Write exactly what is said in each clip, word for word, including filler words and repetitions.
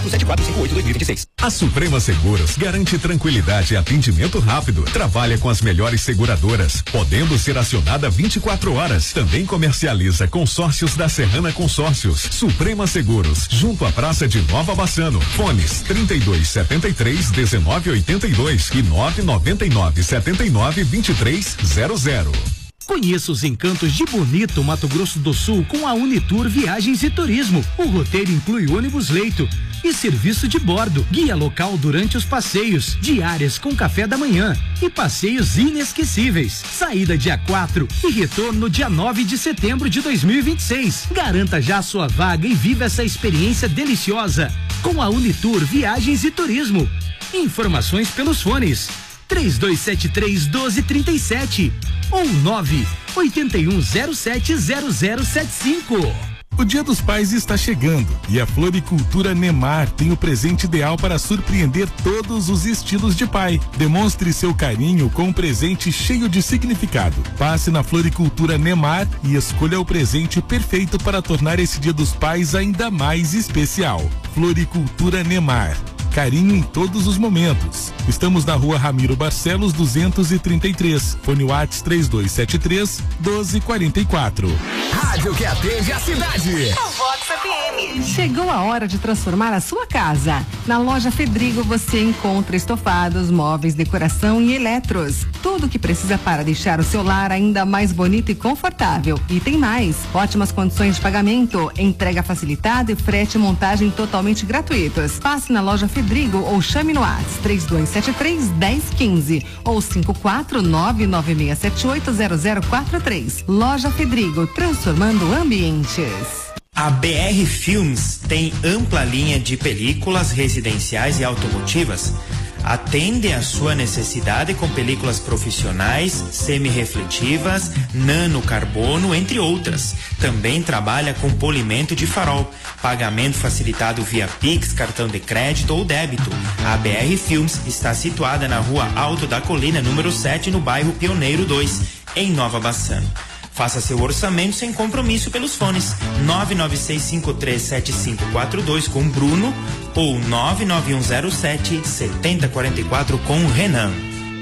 sete quatro cinco oito dois mil e vinte e seis. A Suprema Seguros garante tranquilidade e atendimento rápido. Trabalha com as melhores seguradoras, podendo ser acionada vinte e quatro horas. Também comercializa consórcios da Serrana Consórcios. Suprema Seguros, junto à Praça de Nova Bassano. Fones trinta e dois setenta e três dezenove oitenta e dois e nove noventa e nove setenta e nove vinte e três zero zero. Conheça os encantos de Bonito, Mato Grosso do Sul, com a Unitur Viagens e Turismo. O roteiro inclui ônibus leito e serviço de bordo, guia local durante os passeios, diárias com café da manhã e passeios inesquecíveis. Saída dia quatro e retorno dia nove de setembro de dois mil e vinte e seis. Garanta já sua vaga e viva essa experiência deliciosa com a Unitur Viagens e Turismo. Informações pelos fones três dois sete três doze trinta e sete ou nove oito um zero sete zero zero sete cinco. O Dia dos Pais está chegando e a Floricultura Nemar tem o presente ideal para surpreender todos os estilos de pai. Demonstre seu carinho com um presente cheio de significado. Passe na Floricultura Nemar e escolha o presente perfeito para tornar esse Dia dos Pais ainda mais especial. Floricultura Nemar. Carinho em todos os momentos. Estamos na Rua Ramiro Barcelos duzentos e trinta e três. Fone Whats três dois sete três doze quarenta e quatro. Rádio que atende a cidade. O Vox F M. Chegou a hora de transformar a sua casa. Na loja Fedrigo você encontra estofados, móveis, decoração e eletros. Tudo o que precisa para deixar o seu lar ainda mais bonito e confortável. E tem mais. Ótimas condições de pagamento, entrega facilitada e frete e montagem totalmente gratuitos. Passe na loja Fedrigo ou chame no WhatsApp três dois sete três um zero um cinco ou cinco quatro nove nove seis sete oito zero zero quatro três. Loja Fedrigo, transformando ambientes. A B R Filmes tem ampla linha de películas residenciais e automotivas. Atende à sua necessidade com películas profissionais, semi-refletivas, nano-carbono, entre outras. Também trabalha com polimento de farol, pagamento facilitado via Pix, cartão de crédito ou débito. A B R Filmes está situada na Rua Alto da Colina, número sete, no bairro Pioneiro dois, em Nova Bassano. Faça seu orçamento sem compromisso pelos fones nove nove seis cinco três sete cinco quatro dois com Bruno ou nove nove um zero sete sete zero quatro quatro com Renan.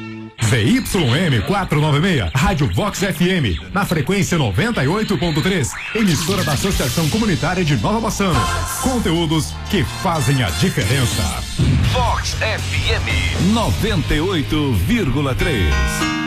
V Y M quatrocentos e noventa e seis, Rádio Vox F M, na frequência noventa e oito ponto três, emissora da Associação Comunitária de Nova Bassano. Conteúdos que fazem a diferença. Vox F M noventa e oito vírgula três.